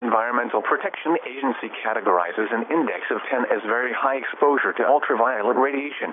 Environmental Protection Agency categorizes an index of 10 as very high exposure to ultraviolet radiation.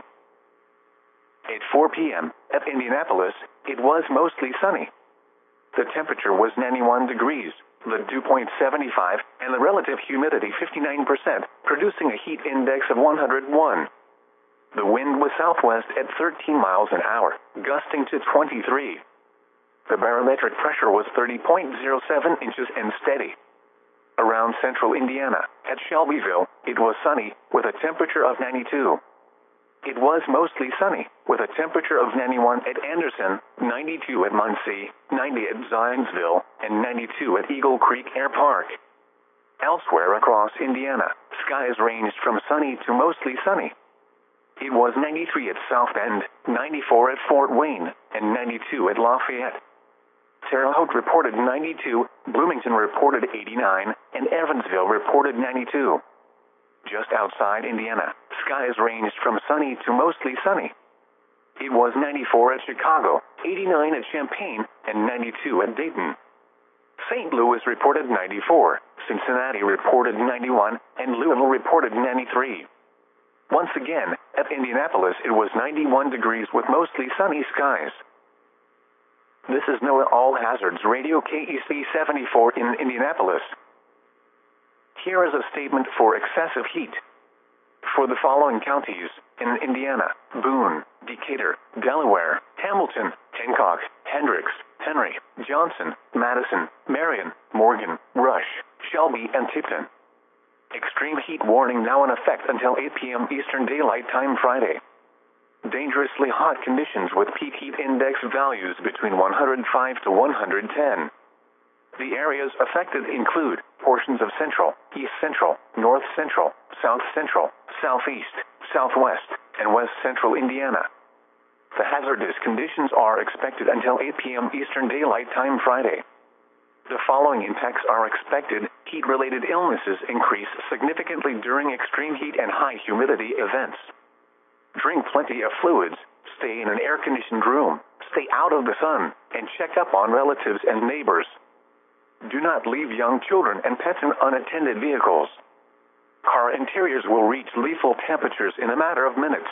At 4 p.m. at Indianapolis, it was mostly sunny. The temperature was 91 degrees, the dew point 75, and the relative humidity 59%, producing a heat index of 101. The wind was southwest at 13 miles an hour, gusting to 23. The barometric pressure was 30.07 inches and steady. Around central Indiana, at Shelbyville, it was sunny, with a temperature of 92. It was mostly sunny, with a temperature of 91 at Anderson, 92 at Muncie, 90 at Zionsville, and 92 at Eagle Creek Air Park. Elsewhere across Indiana, skies ranged from sunny to mostly sunny. It was 93 at South Bend, 94 at Fort Wayne, and 92 at Lafayette. Terre Haute reported 92, Bloomington reported 89, and Evansville reported 92. Just outside Indiana, skies ranged from sunny to mostly sunny. It was 94 at Chicago, 89 at Champaign, and 92 at Dayton. St. Louis reported 94, Cincinnati reported 91, and Louisville reported 93. Once again, at Indianapolis it was 91 degrees with mostly sunny skies. This is NOAA All Hazards Radio KEC 74 in Indianapolis. Here is a statement for excessive heat. For the following counties in Indiana: Boone, Decatur, Delaware, Hamilton, Hancock, Hendricks, Henry, Johnson, Madison, Marion, Morgan, Rush, Shelby, and Tipton. Extreme heat warning now in effect until 8 p.m. Eastern Daylight Time Friday. Dangerously hot conditions with peak heat index values between 105 to 110. The areas affected include portions of central, east central, north central, south central, southeast, southwest, and west central Indiana. The hazardous conditions are expected until 8 p.m. Eastern Daylight Time Friday. The following impacts are expected. Heat-related illnesses increase significantly during extreme heat and high humidity events. Drink plenty of fluids, stay in an air-conditioned room, stay out of the sun, and check up on relatives and neighbors. Do not leave young children and pets in unattended vehicles. Car interiors will reach lethal temperatures in a matter of minutes.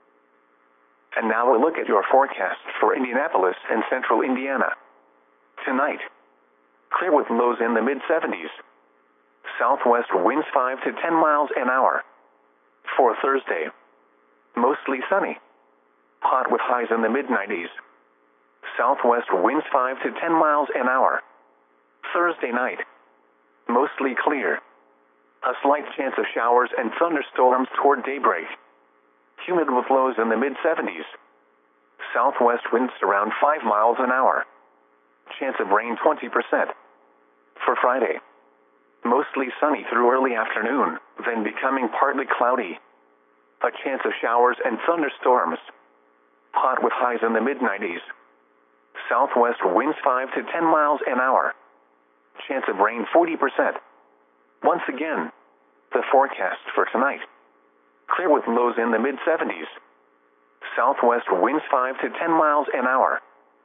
And now a look at your forecast for Indianapolis and central Indiana. Tonight, clear with lows in the mid-70s. Southwest winds 5 to 10 miles an hour. For Thursday, mostly sunny. Hot with highs in the mid-90s. Southwest winds 5 to 10 miles an hour. Thursday night, mostly clear. A slight chance of showers and thunderstorms toward daybreak. Humid with lows in the mid-70s. Southwest winds around 5 miles an hour. Chance of rain 20%. For Friday, mostly sunny through early afternoon, then becoming partly cloudy. A chance of showers and thunderstorms. Hot with highs in the mid-90s. Southwest winds 5 to 10 miles an hour. Chance of rain 40%. Once again, the forecast for tonight. Clear with lows in the mid-70s. Southwest winds 5 to 10 miles an hour.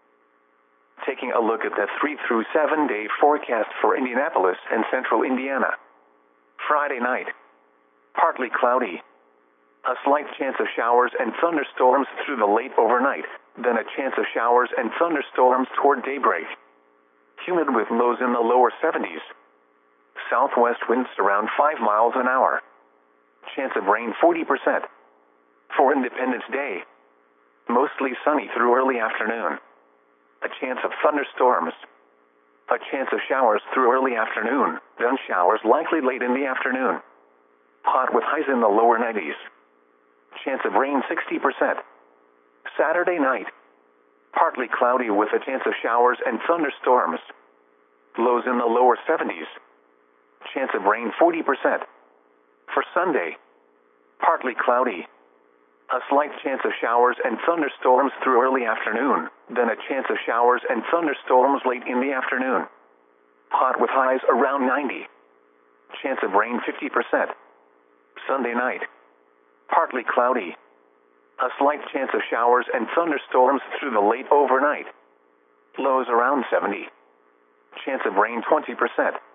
Taking a look at the 3 through 7 day forecast for Indianapolis and central Indiana. Friday night, partly cloudy. A slight chance of showers and thunderstorms through the late overnight, then a chance of showers and thunderstorms toward daybreak. Humid with lows in the lower 70s. Southwest winds around 5 miles an hour. Chance of rain 40%. For Independence Day, mostly sunny through early afternoon. A chance of thunderstorms. A chance of showers through early afternoon, then showers likely late in the afternoon. Hot with highs in the lower 90s. Chance of rain 60%. Saturday night, partly cloudy with a chance of showers and thunderstorms. Lows in the lower 70s. Chance of rain 40%. For Sunday, partly cloudy. A slight chance of showers and thunderstorms through early afternoon, then a chance of showers and thunderstorms late in the afternoon. Hot with highs around 90. Chance of rain 50%. Sunday night, partly cloudy. A slight chance of showers and thunderstorms through the late overnight. Lows around 70. Chance of rain 20%.